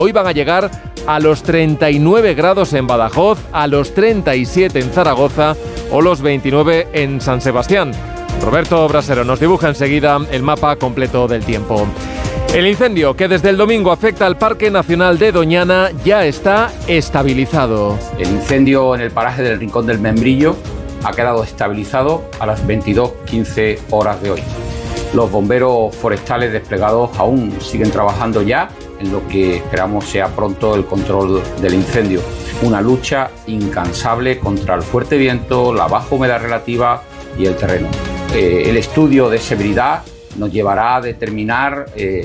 Hoy van a llegar a los 39 grados en Badajoz, a los 37 en Zaragoza o los 29 en San Sebastián. Roberto Brasero nos dibuja enseguida el mapa completo del tiempo. El incendio que desde el domingo afecta al Parque Nacional de Doñana ya está estabilizado. El incendio en el paraje del Rincón del Membrillo ha quedado estabilizado a las 22:15 horas de hoy. Los bomberos forestales desplegados aún siguen trabajando ya en lo que esperamos sea pronto el control del incendio. Una lucha incansable contra el fuerte viento, la baja humedad relativa y el terreno. El estudio de severidad nos llevará a determinar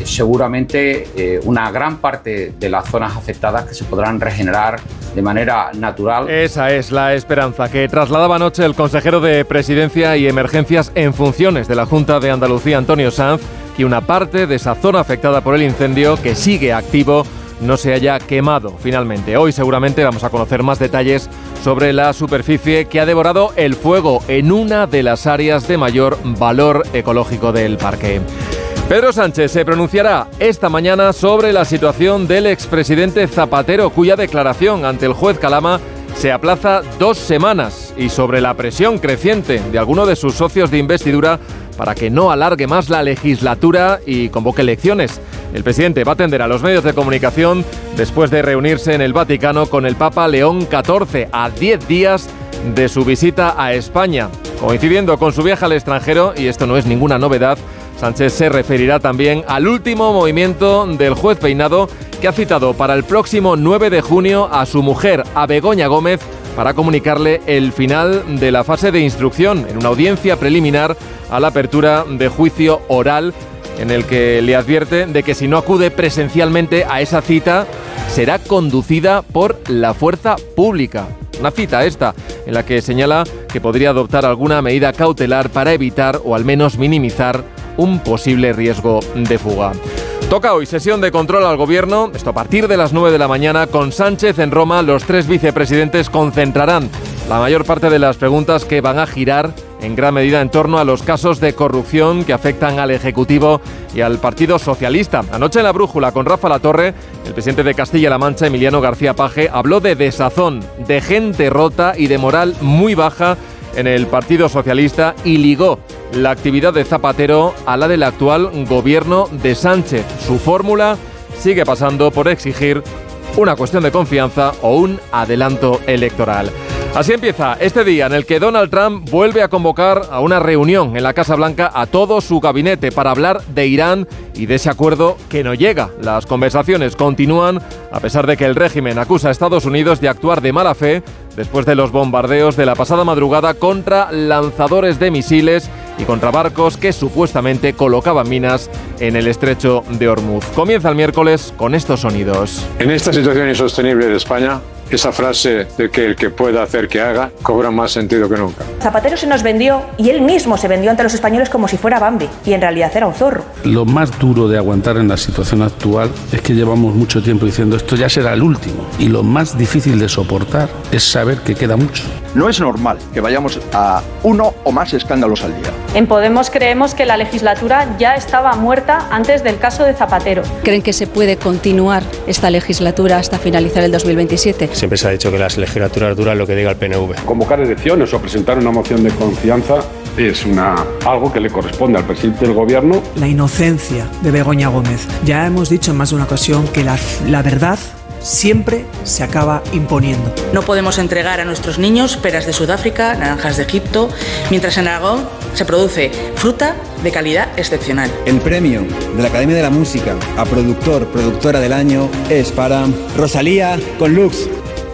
seguramente una gran parte de las zonas afectadas que se podrán regenerar de manera natural. Esa es la esperanza que trasladaba anoche el consejero de Presidencia y Emergencias en funciones de la Junta de Andalucía, Antonio Sanz, que una parte de esa zona afectada por el incendio, que sigue activo, no se haya quemado finalmente. Hoy seguramente vamos a conocer más detalles sobre la superficie que ha devorado el fuego en una de las áreas de mayor valor ecológico del parque. Pedro Sánchez se pronunciará esta mañana sobre la situación del expresidente Zapatero, cuya declaración ante el juez Calama se aplaza 2 semanas, y sobre la presión creciente de alguno de sus socios de investidura para que no alargue más la legislatura y convoque elecciones. El presidente va a atender a los medios de comunicación después de reunirse en el Vaticano con el Papa León XIV a 10 días de su visita a España. Coincidiendo con su viaje al extranjero, y esto no es ninguna novedad, Sánchez se referirá también al último movimiento del juez Peinado, que ha citado para el próximo 9 de junio a su mujer, a Begoña Gómez, para comunicarle el final de la fase de instrucción en una audiencia preliminar a la apertura de juicio oral, en el que le advierte de que si no acude presencialmente a esa cita, será conducida por la fuerza pública. Una cita esta, en la que señala que podría adoptar alguna medida cautelar para evitar o al menos minimizar un posible riesgo de fuga. Toca hoy sesión de control al Gobierno, esto a partir de las 9 de la mañana, con Sánchez en Roma. Los 3 vicepresidentes concentrarán la mayor parte de las preguntas, que van a girar en gran medida en torno a los casos de corrupción que afectan al Ejecutivo y al Partido Socialista. Anoche en La Brújula, con Rafa Latorre, el presidente de Castilla-La Mancha, Emiliano García Paje, habló de desazón, de gente rota y de moral muy baja en el Partido Socialista, y ligó la actividad de Zapatero a la del actual gobierno de Sánchez. Su fórmula sigue pasando por exigir una cuestión de confianza o un adelanto electoral. Así empieza este día en el que Donald Trump vuelve a convocar a una reunión en la Casa Blanca a todo su gabinete para hablar de Irán y de ese acuerdo que no llega. Las conversaciones continúan a pesar de que el régimen acusa a Estados Unidos de actuar de mala fe después de los bombardeos de la pasada madrugada contra lanzadores de misiles y contra barcos que supuestamente colocaban minas en el estrecho de Hormuz. Comienza el miércoles con estos sonidos. En esta situación insostenible de España, esa frase de que el que pueda hacer que haga cobra más sentido que nunca. Zapatero se nos vendió, y él mismo se vendió ante los españoles como si fuera Bambi, y en realidad era un zorro. Lo más duro de aguantar en la situación actual es que llevamos mucho tiempo diciendo esto ya será el último, y lo más difícil de soportar es saber que queda mucho. No es normal que vayamos a 1 o más escándalos al día. En Podemos creemos que la legislatura ya estaba muerta antes del caso de Zapatero. ¿Creen que se puede continuar esta legislatura hasta finalizar el 2027? Siempre se ha dicho que las legislaturas duran lo que diga el PNV. Convocar elecciones o presentar una moción de confianza es algo que le corresponde al presidente del gobierno. La inocencia de Begoña Gómez. Ya hemos dicho en más de una ocasión que la verdad siempre se acaba imponiendo. No podemos entregar a nuestros niños peras de Sudáfrica, naranjas de Egipto, mientras en Aragón se produce fruta de calidad excepcional. El premio de la Academia de la Música a productora del año es para Rosalía con Lux.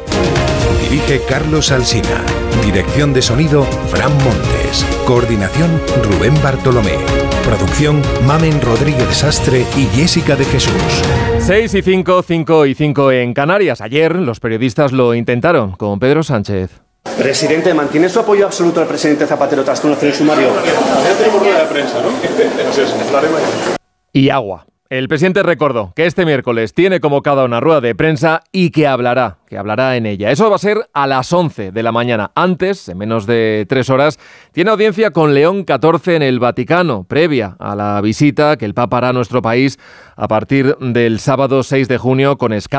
Dirige Carlos Alsina. Dirección de sonido, Fran Montes. Coordinación, Rubén Bartolomé. Producción, Mamen Rodríguez Sastre y Jessica de Jesús. 6 y 5, 5 y 5 en Canarias. Ayer los periodistas lo intentaron con Pedro Sánchez. Presidente, ¿mantiene su apoyo absoluto al presidente Zapatero tras conocer el sumario? Ya tenemos rueda de prensa, ¿no? Así es, hablaremos. Y agua. El presidente recordó que este miércoles tiene convocada una rueda de prensa y que hablará en ella. Eso va a ser a las 11 de la mañana. Antes, en menos de 3 horas, tiene audiencia con León XIV en el Vaticano, previa a la visita que el Papa hará a nuestro país a partir del sábado 6 de junio con escala